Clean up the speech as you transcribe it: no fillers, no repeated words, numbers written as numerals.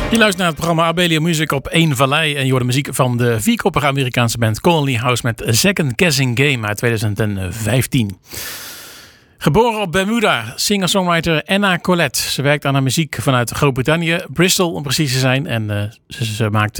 Je luistert naar het programma Abelia Music op 1 Vallei en je hoort de muziek van de vierkoppige Amerikaanse band Colony House met Second Guessing Game uit 2015. Geboren op Bermuda, singer-songwriter Anna Collette. Ze werkt aan haar muziek vanuit Groot-Brittannië, Bristol om precies te zijn. En ze maakt